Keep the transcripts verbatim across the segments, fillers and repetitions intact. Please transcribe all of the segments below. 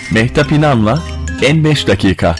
Mehtap İnan'la En beş dakika.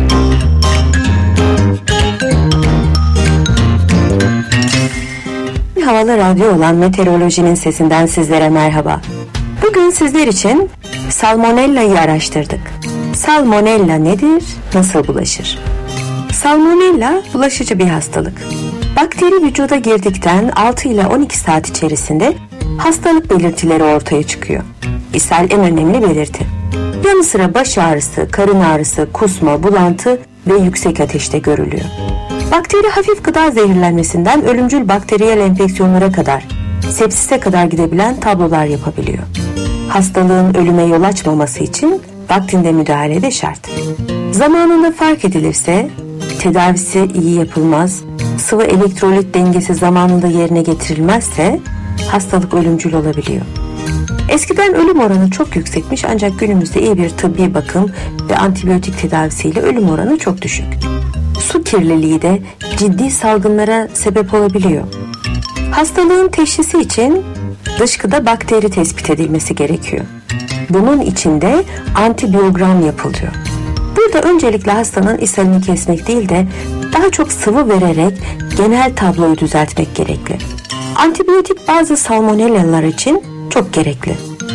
Havalı radyo olan Meteorolojinin Sesinden sizlere merhaba. Bugün sizler için Salmonella'yı araştırdık. Salmonella nedir, nasıl bulaşır? Salmonella bulaşıcı bir hastalık. Bakteri vücuda girdikten altı ile on iki saat içerisinde hastalık belirtileri ortaya çıkıyor. İshal en önemli belirti. Yanı sıra baş ağrısı, karın ağrısı, kusma, bulantı ve yüksek ateşte görülüyor. Bakteri hafif gıda zehirlenmesinden ölümcül bakteriyel enfeksiyonlara kadar, sepsise kadar gidebilen tablolar yapabiliyor. Hastalığın ölüme yol açmaması için vaktinde müdahale de şart. Zamanında fark edilirse tedavisi iyi yapılmaz, sıvı elektrolit dengesi zamanında yerine getirilmezse hastalık ölümcül olabiliyor. Eskiden ölüm oranı çok yüksekmiş ancak günümüzde iyi bir tıbbi bakım ve antibiyotik tedavisiyle ölüm oranı çok düşük. Su kirliliği de ciddi salgınlara sebep olabiliyor. Hastalığın teşhisi için dışkıda bakteri tespit edilmesi gerekiyor. Bunun için de antibiyogram yapılıyor. Burada öncelikle hastanın ishalini kesmek değil de daha çok sıvı vererek genel tabloyu düzeltmek gerekli. Antibiyotik bazı salmonellalar için çok gerekli.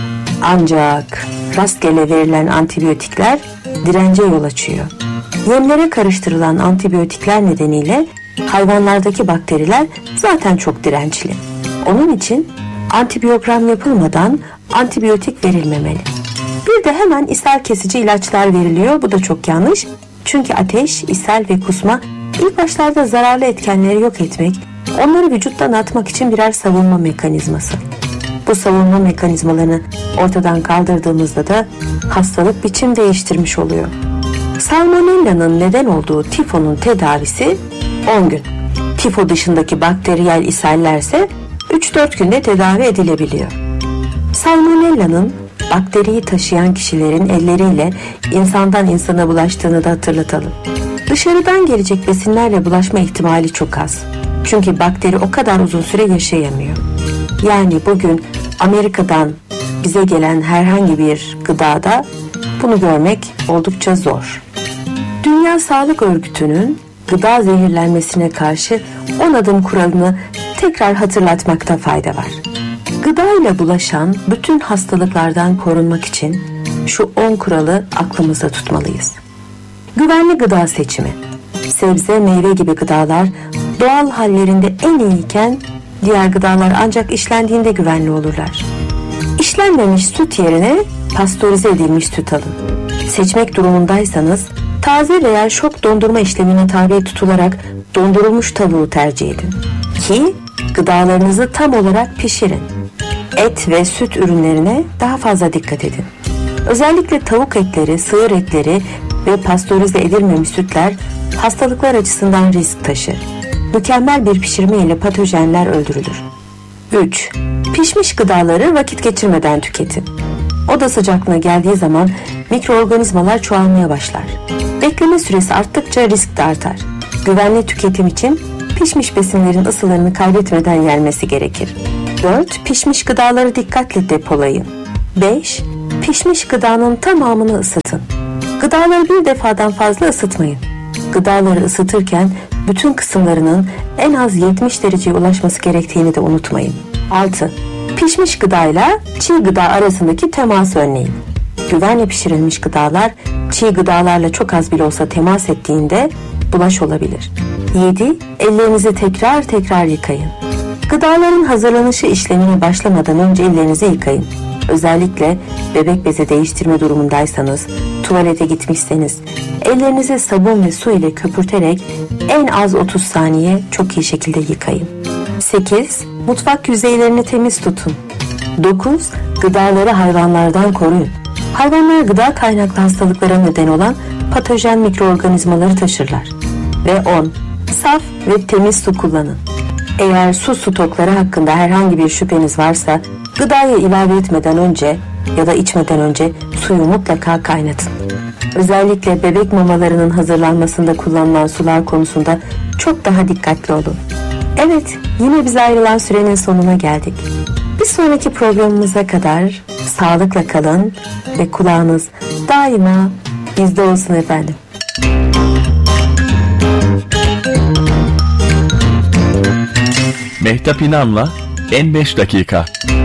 Ancak rastgele verilen antibiyotikler dirence yol açıyor. Yemlere karıştırılan antibiyotikler nedeniyle hayvanlardaki bakteriler zaten çok dirençli. Onun için antibiyogram yapılmadan antibiyotik verilmemeli. Bir de hemen ishal kesici ilaçlar veriliyor. Bu da çok yanlış. Çünkü ateş, ishal ve kusma ilk başlarda zararlı etkenleri yok etmek, onları vücuttan atmak için birer savunma mekanizması. Bu savunma mekanizmalarını ortadan kaldırdığımızda da hastalık biçim değiştirmiş oluyor. Salmonella'nın neden olduğu tifonun tedavisi on gün. Tifo dışındaki bakteriyel ishallerse üç dört günde tedavi edilebiliyor. Salmonella'nın bakteriyi taşıyan kişilerin elleriyle insandan insana bulaştığını da hatırlatalım. Dışarıdan gelecek besinlerle bulaşma ihtimali çok az. Çünkü bakteri o kadar uzun süre yaşayamıyor. Yani bugün Amerika'dan bize gelen herhangi bir gıdada bunu görmek oldukça zor. Dünya Sağlık Örgütü'nün gıda zehirlenmesine karşı on adım kuralını tekrar hatırlatmakta fayda var. Gıda ile bulaşan bütün hastalıklardan korunmak için şu on kuralı aklımızda tutmalıyız. Güvenli gıda seçimi. Sebze, meyve gibi gıdalar doğal hallerinde en iyiyken diğer gıdalar ancak işlendiğinde güvenli olurlar. İşlenmemiş süt yerine pastörize edilmiş süt alın. Seçmek durumundaysanız taze veya şok dondurma işlemine tabi tutularak dondurulmuş tavuğu tercih edin. Ki gıdalarınızı tam olarak pişirin. Et ve süt ürünlerine daha fazla dikkat edin. Özellikle tavuk etleri, sığır etleri ve pastörize edilmemiş sütler hastalıklar açısından risk taşır. Mükemmel bir pişirme ile patojenler öldürülür. üç. Pişmiş gıdaları vakit geçirmeden tüketin. Oda sıcaklığına geldiği zaman mikroorganizmalar çoğalmaya başlar. Bekleme süresi arttıkça risk de artar. Güvenli tüketim için pişmiş besinlerin ısılarını kaybetmeden yenmesi gerekir. dört. Pişmiş gıdaları dikkatle depolayın. beş. Pişmiş gıdanın tamamını ısıtın. Gıdaları bir defadan fazla ısıtmayın. Gıdaları ısıtırken bütün kısımlarının en az yetmiş dereceye ulaşması gerektiğini de unutmayın. altı. Pişmiş gıdayla çiğ gıda arasındaki teması önleyin. Güvenle pişirilmiş gıdalar çiğ gıdalarla çok az bile olsa temas ettiğinde bulaş olabilir. yedi. Ellerinizi tekrar tekrar yıkayın. Gıdaların hazırlanışı işlemine başlamadan önce ellerinizi yıkayın. Özellikle bebek bezi değiştirme durumundaysanız, tuvalete gitmişseniz, ellerinizi sabun ve su ile köpürterek en az otuz saniye çok iyi şekilde yıkayın. sekiz. Mutfak yüzeylerini temiz tutun. dokuz. Gıdaları hayvanlardan koruyun. Hayvanlar gıda kaynaklı hastalıklara neden olan patojen mikroorganizmaları taşırlar. Ve on. Saf ve temiz su kullanın. Eğer su stokları hakkında herhangi bir şüpheniz varsa gıdaya ilave etmeden önce ya da içmeden önce suyu mutlaka kaynatın. Özellikle bebek mamalarının hazırlanmasında kullanılan sular konusunda çok daha dikkatli olun. Evet, yine bize ayrılan sürenin sonuna geldik. Bir sonraki programımıza kadar sağlıkla kalın ve kulağınız daima bizde olsun efendim. Mehtap İnan'la En beş Dakika.